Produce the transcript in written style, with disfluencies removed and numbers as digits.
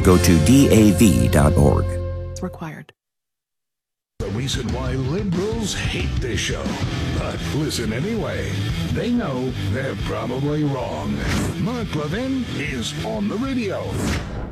Go to DAV.org. It's required. The reason why liberals hate this show. But listen anyway. They know they're probably wrong. Mark Levin is on the radio.